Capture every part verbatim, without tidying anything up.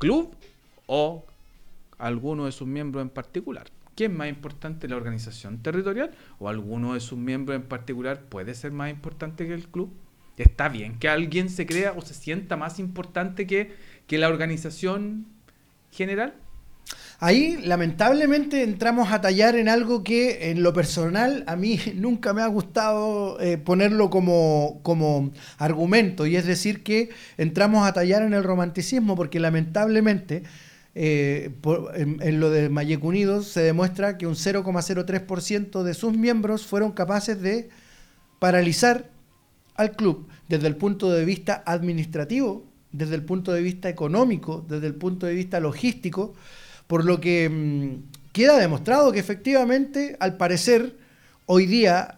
club o alguno de sus miembros en particular. ¿Qué es más importante, la organización territorial o alguno de sus miembros en particular puede ser más importante que el club? ¿Está bien que alguien se crea o se sienta más importante que, que la organización general? Ahí, lamentablemente, entramos a tallar en algo que, en lo personal, a mí nunca me ha gustado eh, ponerlo como, como argumento, y es decir que entramos a tallar en el romanticismo, porque lamentablemente eh, por, en, en lo de Mayeco Unidos se demuestra que un cero coma cero tres por ciento de sus miembros fueron capaces de paralizar al club desde el punto de vista administrativo, desde el punto de vista económico, desde el punto de vista logístico, por lo que mmm, queda demostrado que efectivamente, al parecer, hoy día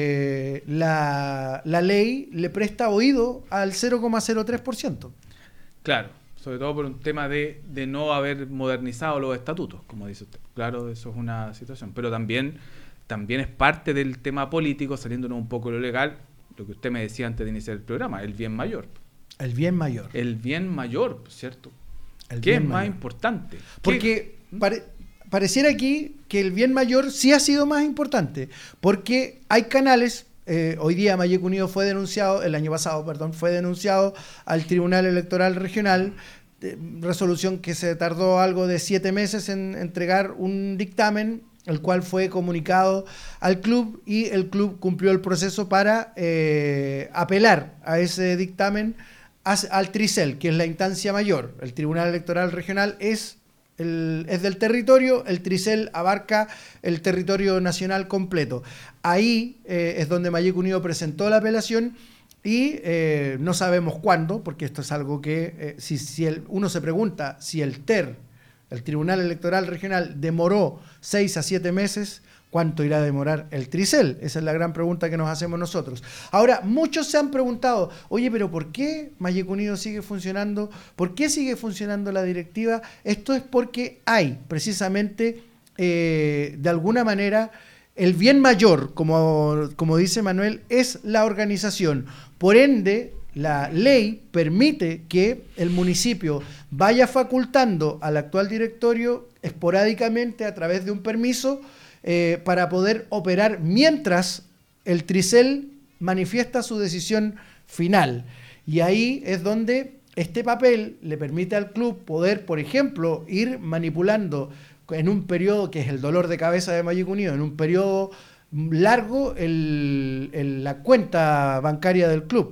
eh, la, la ley le presta oído al cero coma cero tres por ciento. Claro, sobre todo por un tema de, de no haber modernizado los estatutos, como dice usted. Claro, eso es una situación, pero también, también es parte del tema político, saliéndonos un poco de lo legal, lo que usted me decía antes de iniciar el programa, el bien mayor. El bien mayor. El bien mayor, ¿cierto? El ¿Qué bien es más mayor. importante? Porque pare, pareciera aquí que el bien mayor sí ha sido más importante, porque hay canales, eh, hoy día Mayeco Unido fue denunciado, el año pasado, perdón, fue denunciado al Tribunal Electoral Regional, eh, resolución que se tardó algo de siete meses en entregar un dictamen, el cual fue comunicado al club, y el club cumplió el proceso para eh, apelar a ese dictamen al Tricel, que es la instancia mayor. El Tribunal Electoral Regional es, el, es del territorio, el Tricel abarca el territorio nacional completo. Ahí eh, es donde Mayeco Unido presentó la apelación, y eh, no sabemos cuándo, porque esto es algo que, eh, si, si el, uno se pregunta si el T E R, el Tribunal Electoral Regional, demoró seis a siete meses, ¿cuánto irá a demorar el Tricel? Esa es la gran pregunta que nos hacemos nosotros. Ahora, muchos se han preguntado, oye, pero ¿por qué Mayeco Unido sigue funcionando? ¿Por qué sigue funcionando la directiva? Esto es porque hay, precisamente, eh, de alguna manera, el bien mayor, como, como dice Manuel, es la organización. Por ende, la ley permite que el municipio vaya facultando al actual directorio esporádicamente a través de un permiso eh, para poder operar mientras el Tricel manifiesta su decisión final. Y ahí es donde este papel le permite al club poder, por ejemplo, ir manipulando en un periodo que es el dolor de cabeza de Mayeco Unido, en un periodo largo, el, el, la cuenta bancaria del club.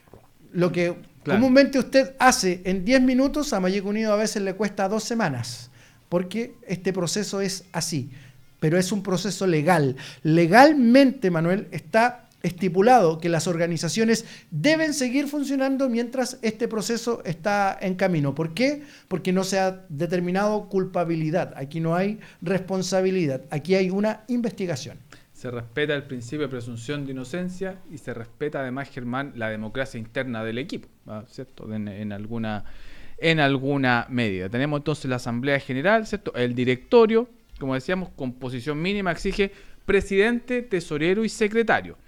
Lo que claro. comúnmente usted hace en diez minutos, a Mayeco Unido a veces le cuesta dos semanas, porque este proceso es así, pero es un proceso legal. Legalmente, Manuel, está estipulado que las organizaciones deben seguir funcionando mientras este proceso está en camino. ¿Por qué? Porque no se ha determinado culpabilidad. Aquí no hay responsabilidad, aquí hay una investigación. Se respeta el principio de presunción de inocencia y se respeta además, Germán, la democracia interna del equipo, ¿cierto? En, en alguna en alguna medida. Tenemos entonces la Asamblea General, ¿cierto? El directorio, como decíamos, composición mínima, exige presidente, tesorero y secretario.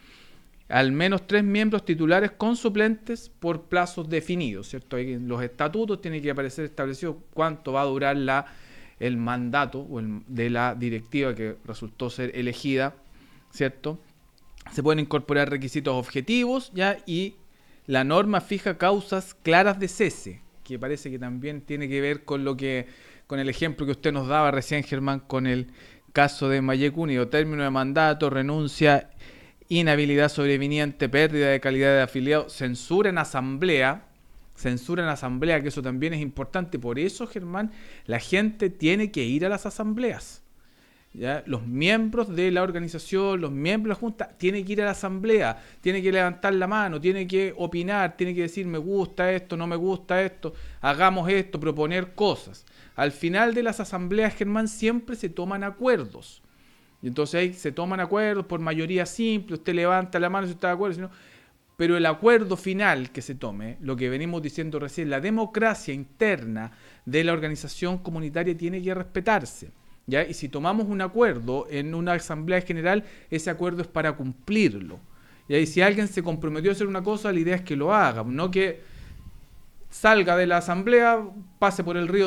Al menos tres miembros titulares con suplentes por plazos definidos, ¿cierto? En los estatutos tiene que aparecer establecido cuánto va a durar la, el mandato o el, de la directiva que resultó ser elegida, ¿cierto? Se pueden incorporar requisitos objetivos, ¿ya? Y la norma fija causas claras de cese, que parece que también tiene que ver con lo que, con el ejemplo que usted nos daba recién, Germán, con el caso de Mayeco Unido. Término de mandato, renuncia, inhabilidad sobreviniente, pérdida de calidad de afiliado, censura en asamblea, censura en asamblea, que eso también es importante. Por eso, Germán, la gente tiene que ir a las asambleas. ¿Ya? Los miembros de la organización, los miembros de la Junta, tienen que ir a la asamblea, tienen que levantar la mano, tienen que opinar, tienen que decir me gusta esto, no me gusta esto, hagamos esto, proponer cosas. Al final de las asambleas, Germán, siempre se toman acuerdos. Y entonces ahí se toman acuerdos por mayoría simple, usted levanta la mano si está de acuerdo, si no, pero el acuerdo final que se tome, lo que venimos diciendo recién, la democracia interna de la organización comunitaria tiene que respetarse. ¿Ya? Y si tomamos un acuerdo en una asamblea general, ese acuerdo es para cumplirlo. ¿Ya? Y si alguien se comprometió a hacer una cosa, la idea es que lo haga, no que salga de la asamblea, pase por el río